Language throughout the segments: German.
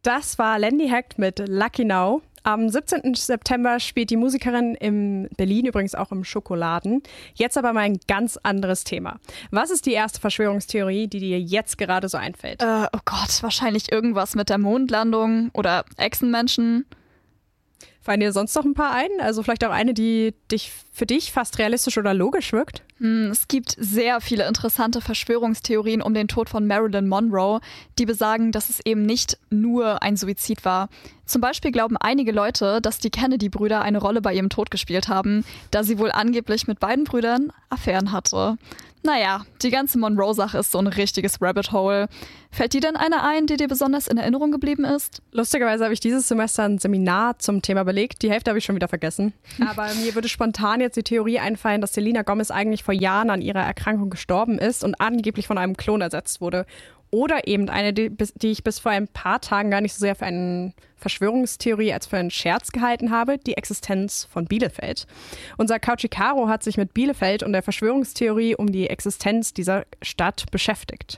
Das war Landy Hecht mit Lucky Now. Am 17. September spielt die Musikerin in Berlin, übrigens auch im Schokoladen. Jetzt aber mal ein ganz anderes Thema. Was ist die erste Verschwörungstheorie, die dir jetzt gerade so einfällt? Oh Gott, wahrscheinlich irgendwas mit der Mondlandung oder Echsenmenschen. Fallen dir sonst noch ein paar ein? Also vielleicht auch eine, die für dich fast realistisch oder logisch wirkt? Es gibt sehr viele interessante Verschwörungstheorien um den Tod von Marilyn Monroe, die besagen, dass es eben nicht nur ein Suizid war. Zum Beispiel glauben einige Leute, dass die Kennedy-Brüder eine Rolle bei ihrem Tod gespielt haben, da sie wohl angeblich mit beiden Brüdern Affären hatte. Naja, die ganze Monroe-Sache ist so ein richtiges Rabbit Hole. Fällt dir denn eine ein, die dir besonders in Erinnerung geblieben ist? Lustigerweise habe ich dieses Semester ein Seminar zum Thema belegt. Die Hälfte habe ich schon wieder vergessen. Aber mir würde spontan jetzt die Theorie einfallen, dass Selena Gomez eigentlich vor Jahren an ihrer Erkrankung gestorben ist und angeblich von einem Klon ersetzt wurde. Oder eben eine, die ich bis vor ein paar Tagen gar nicht so sehr für eine Verschwörungstheorie als für einen Scherz gehalten habe, die Existenz von Bielefeld. Unser Couchy Caro hat sich mit Bielefeld und der Verschwörungstheorie um die Existenz dieser Stadt beschäftigt.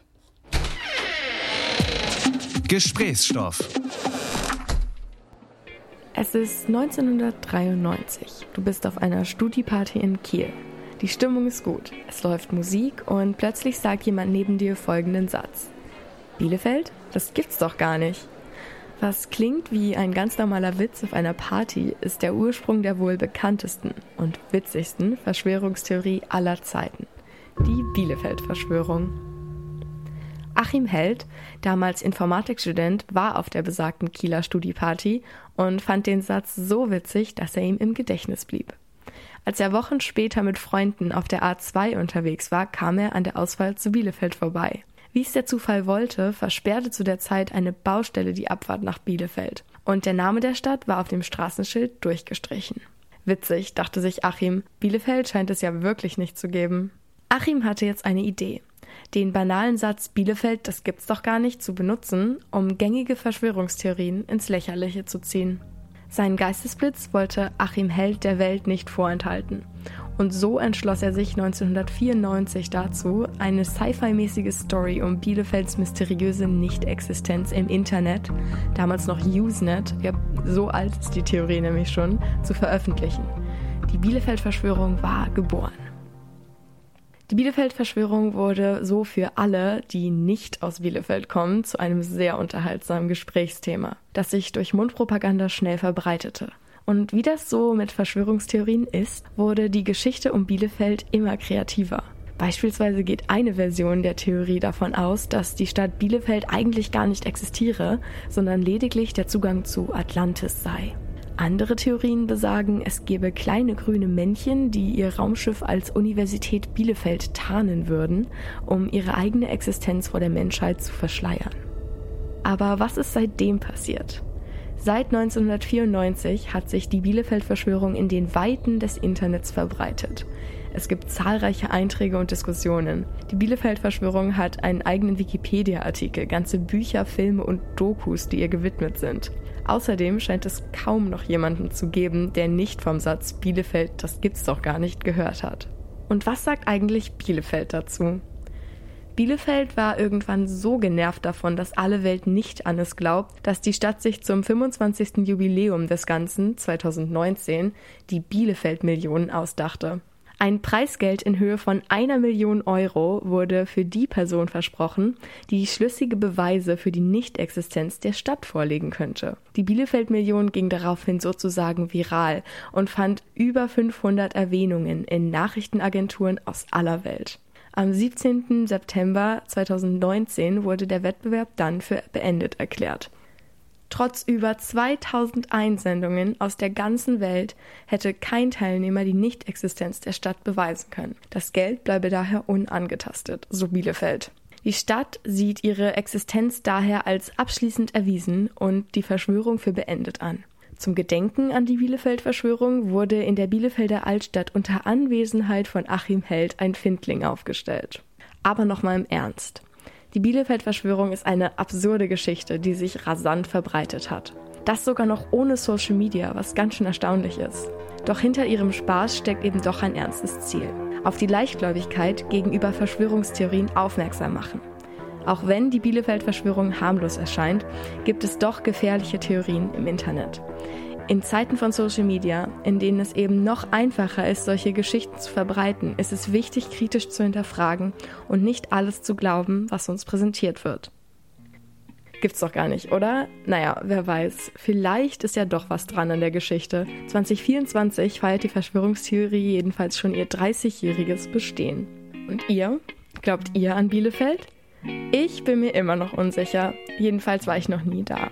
Gesprächsstoff. Es ist 1993. Du bist auf einer Studi-Party in Kiel. Die Stimmung ist gut, es läuft Musik und plötzlich sagt jemand neben dir folgenden Satz. Bielefeld? Das gibt's doch gar nicht. Was klingt wie ein ganz normaler Witz auf einer Party, ist der Ursprung der wohl bekanntesten und witzigsten Verschwörungstheorie aller Zeiten. Die Bielefeld-Verschwörung. Achim Held, damals Informatikstudent, war auf der besagten Kieler Studi-Party und fand den Satz so witzig, dass er ihm im Gedächtnis blieb. Als er Wochen später mit Freunden auf der A2 unterwegs war, kam er an der Ausfahrt zu Bielefeld vorbei. Wie es der Zufall wollte, versperrte zu der Zeit eine Baustelle die Abfahrt nach Bielefeld. Und der Name der Stadt war auf dem Straßenschild durchgestrichen. Witzig, dachte sich Achim, Bielefeld scheint es ja wirklich nicht zu geben. Achim hatte jetzt eine Idee. Den banalen Satz Bielefeld, das gibt's doch gar nicht, zu benutzen, um gängige Verschwörungstheorien ins Lächerliche zu ziehen. Seinen Geistesblitz wollte Achim Held der Welt nicht vorenthalten. Und so entschloss er sich 1994 dazu, eine Sci-Fi-mäßige Story um Bielefelds mysteriöse Nicht-Existenz im Internet, damals noch Usenet, ja, so alt ist die Theorie nämlich schon, zu veröffentlichen. Die Bielefeld-Verschwörung war geboren. Die Bielefeld-Verschwörung wurde so für alle, die nicht aus Bielefeld kommen, zu einem sehr unterhaltsamen Gesprächsthema, das sich durch Mundpropaganda schnell verbreitete. Und wie das so mit Verschwörungstheorien ist, wurde die Geschichte um Bielefeld immer kreativer. Beispielsweise geht eine Version der Theorie davon aus, dass die Stadt Bielefeld eigentlich gar nicht existiere, sondern lediglich der Zugang zu Atlantis sei. Andere Theorien besagen, es gebe kleine grüne Männchen, die ihr Raumschiff als Universität Bielefeld tarnen würden, um ihre eigene Existenz vor der Menschheit zu verschleiern. Aber was ist seitdem passiert? Seit 1994 hat sich die Bielefeld-Verschwörung in den Weiten des Internets verbreitet. Es gibt zahlreiche Einträge und Diskussionen. Die Bielefeld-Verschwörung hat einen eigenen Wikipedia-Artikel, ganze Bücher, Filme und Dokus, die ihr gewidmet sind. Außerdem scheint es kaum noch jemanden zu geben, der nicht vom Satz Bielefeld, das gibt's doch gar nicht, gehört hat. Und was sagt eigentlich Bielefeld dazu? Bielefeld war irgendwann so genervt davon, dass alle Welt nicht an es glaubt, dass die Stadt sich zum 25. Jubiläum des Ganzen, 2019, die Bielefeld-Millionen ausdachte. Ein Preisgeld in Höhe von 1 Million Euro wurde für die Person versprochen, die schlüssige Beweise für die Nichtexistenz der Stadt vorlegen könnte. Die Bielefeld-Million ging daraufhin sozusagen viral und fand über 500 Erwähnungen in Nachrichtenagenturen aus aller Welt. Am 17. September 2019 wurde der Wettbewerb dann für beendet erklärt. Trotz über 2000 Einsendungen aus der ganzen Welt hätte kein Teilnehmer die Nichtexistenz der Stadt beweisen können. Das Geld bleibe daher unangetastet, so Bielefeld. Die Stadt sieht ihre Existenz daher als abschließend erwiesen und die Verschwörung für beendet an. Zum Gedenken an die Bielefeld-Verschwörung wurde in der Bielefelder Altstadt unter Anwesenheit von Achim Held ein Findling aufgestellt. Aber nochmal im Ernst. Die Bielefeld-Verschwörung ist eine absurde Geschichte, die sich rasant verbreitet hat. Das sogar noch ohne Social Media, was ganz schön erstaunlich ist. Doch hinter ihrem Spaß steckt eben doch ein ernstes Ziel. Auf die Leichtgläubigkeit gegenüber Verschwörungstheorien aufmerksam machen. Auch wenn die Bielefeld-Verschwörung harmlos erscheint, gibt es doch gefährliche Theorien im Internet. In Zeiten von Social Media, in denen es eben noch einfacher ist, solche Geschichten zu verbreiten, ist es wichtig, kritisch zu hinterfragen und nicht alles zu glauben, was uns präsentiert wird. Gibt's doch gar nicht, oder? Naja, wer weiß. Vielleicht ist ja doch was dran an der Geschichte. 2024 feiert die Verschwörungstheorie jedenfalls schon ihr 30-jähriges Bestehen. Und ihr? Glaubt ihr an Bielefeld? Ich bin mir immer noch unsicher. Jedenfalls war ich noch nie da.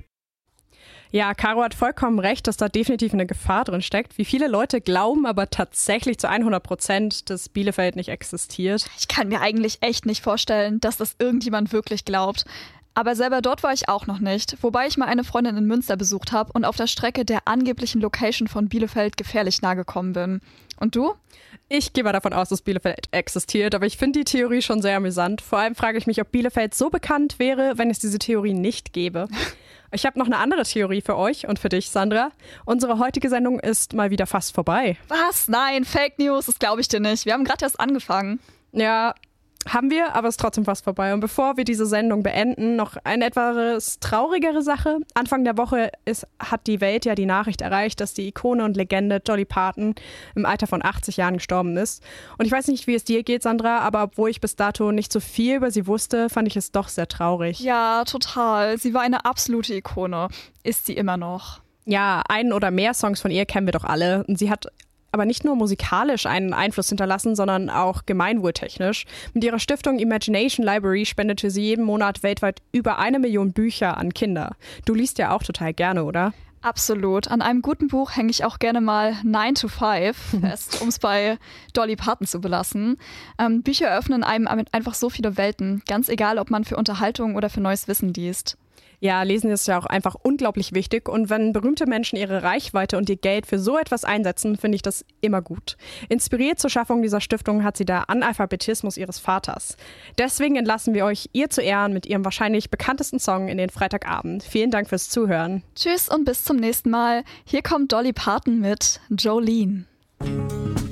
Ja, Caro hat vollkommen recht, dass da definitiv eine Gefahr drin steckt. Wie viele Leute glauben aber tatsächlich zu 100%, dass Bielefeld nicht existiert? Ich kann mir eigentlich echt nicht vorstellen, dass das irgendjemand wirklich glaubt. Aber selber dort war ich auch noch nicht, wobei ich mal eine Freundin in Münster besucht habe und auf der Strecke der angeblichen Location von Bielefeld gefährlich nahe gekommen bin. Und du? Ich gehe mal davon aus, dass Bielefeld existiert, aber ich finde die Theorie schon sehr amüsant. Vor allem frage ich mich, ob Bielefeld so bekannt wäre, wenn es diese Theorie nicht gäbe. Ich habe noch eine andere Theorie für euch und für dich, Sandra. Unsere heutige Sendung ist mal wieder fast vorbei. Was? Nein, Fake News, das glaube ich dir nicht. Wir haben gerade erst angefangen. Ja, haben wir, aber es ist trotzdem fast vorbei. Und bevor wir diese Sendung beenden, noch eine etwas traurigere Sache. Anfang der Woche hat die Welt ja die Nachricht erreicht, dass die Ikone und Legende Dolly Parton im Alter von 80 Jahren gestorben ist. Und ich weiß nicht, wie es dir geht, Sandra, aber obwohl ich bis dato nicht so viel über sie wusste, fand ich es doch sehr traurig. Ja, total. Sie war eine absolute Ikone. Ist sie immer noch. Ja, einen oder mehr Songs von ihr kennen wir doch alle. Und sie hat aber nicht nur musikalisch einen Einfluss hinterlassen, sondern auch gemeinwohltechnisch. Mit ihrer Stiftung Imagination Library spendete sie jeden Monat weltweit über 1 Million Bücher an Kinder. Du liest ja auch total gerne, oder? Absolut. An einem guten Buch hänge ich auch gerne mal 9 to 5 fest, um es bei Dolly Parton zu belassen. Bücher öffnen einem einfach so viele Welten, ganz egal, ob man für Unterhaltung oder für neues Wissen liest. Ja, Lesen ist ja auch einfach unglaublich wichtig und wenn berühmte Menschen ihre Reichweite und ihr Geld für so etwas einsetzen, finde ich das immer gut. Inspiriert zur Schaffung dieser Stiftung hat sie der Analphabetismus ihres Vaters. Deswegen entlassen wir euch ihr zu Ehren mit ihrem wahrscheinlich bekanntesten Song in den Freitagabend. Vielen Dank fürs Zuhören. Tschüss und bis zum nächsten Mal. Hier kommt Dolly Parton mit Jolene.